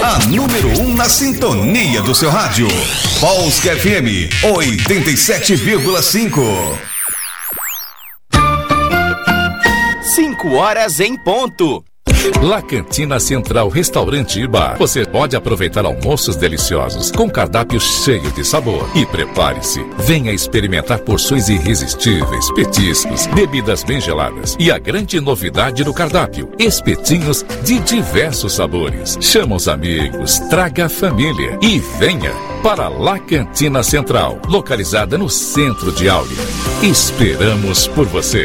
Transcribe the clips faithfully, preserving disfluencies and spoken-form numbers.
A número um na sintonia do seu rádio. Polsk F M oitenta e sete vírgula cinco. Cinco horas em ponto. La Cantina Central Restaurante e Bar. Você pode aproveitar almoços deliciosos com cardápio cheio de sabor. E prepare-se, venha experimentar porções irresistíveis, petiscos, bebidas bem geladas e a grande novidade do cardápio, espetinhos de diversos sabores. Chama os amigos, traga a família e venha para La Cantina Central, localizada no centro de Áurea. Esperamos por você.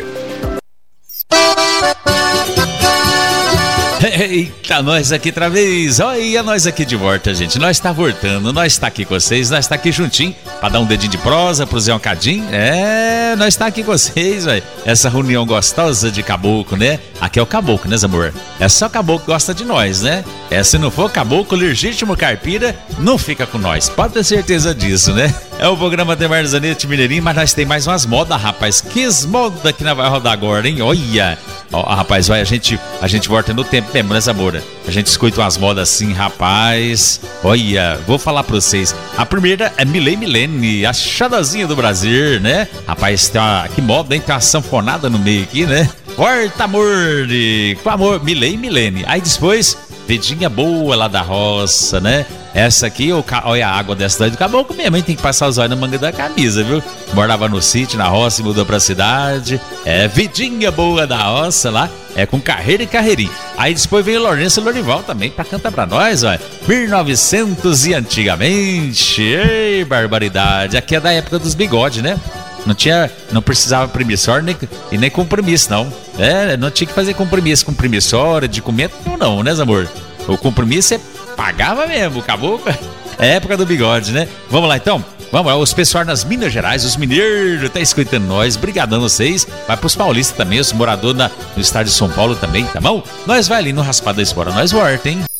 Eita, nós aqui outra vez. Olha nós aqui de volta, gente. Nós tá voltando, nós tá aqui com vocês, nós tá aqui juntinho pra dar um dedinho de prosa pro Zé um cadinho. É, nós tá aqui com vocês, velho. Essa reunião gostosa de caboclo, né? Aqui é o caboclo, né, amor? É só caboclo que gosta de nós, né? É, se não for caboclo legítimo caipira, não fica com nós. Pode ter certeza disso, né? É o programa de Marzanete Mineirinho, mas nós tem mais umas modas, rapaz. Que moda que nós vai rodar agora, hein? Olha! Ó, rapaz, vai, a gente, a gente volta no tempo mesmo, né, Zamora? A gente escuta umas modas assim, rapaz. Olha, vou falar pra vocês. A primeira é Milei Milene, a chadazinha do Brasil, né? Rapaz, tem uma, que moda, hein? Tem uma sanfonada no meio aqui, né? Porta amor, com amor, Milei Milene. Aí depois, Vedinha Boa lá da roça, né? Essa aqui, olha a água dessa cidade do caboclo mesmo, hein? Tem que passar os olhos na manga da camisa, viu? Morava no sítio, na roça e mudou pra cidade. É, Vidinha Boa da roça lá, é com carreira e carreirinha. Aí depois veio Lourenço Lorival também pra cantar pra nós, ó. mil e novecentos e antigamente. Ei, barbaridade. Aqui é da época dos bigodes, né? Não tinha, não precisava compromissório nem, e nem compromisso, não. É, não tinha que fazer compromisso, compromissório, documento, não, não, né, amor? O compromisso é pagava mesmo, caboclo. É época do bigode, né? Vamos lá então? Vamos lá, os pessoal nas Minas Gerais, os mineiros, tá escutando nós, brigadão vocês. Vai pros paulistas também, os moradores na, no estado de São Paulo também, tá bom? Nós vai ali no Raspado da Espora, nós volta, hein?